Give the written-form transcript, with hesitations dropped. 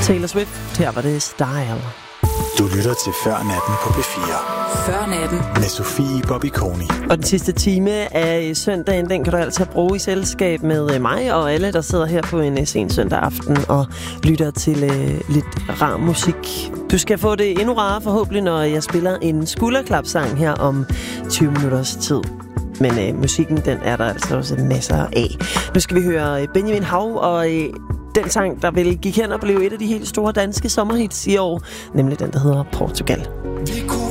Taylor Swift, her var det Style. Du lytter til Før Natten på P4. Før Natten. Med Sofie Bobby Koni. Og den sidste time af søndagen, den kan du altid bruge i selskab med mig og alle, der sidder her på en sen søndag aften og lytter til lidt rar musik. Du skal få det endnu rarere forhåbentlig, når jeg spiller en skulderklapsang her om 20 minutters tid. Men musikken, den er der altså også masser af. Nu skal vi høre Benjamin Hav og den sang, der vel gik hen og blev et af de helt store danske sommerhits i år, nemlig den, der hedder Portugal. Vi kunne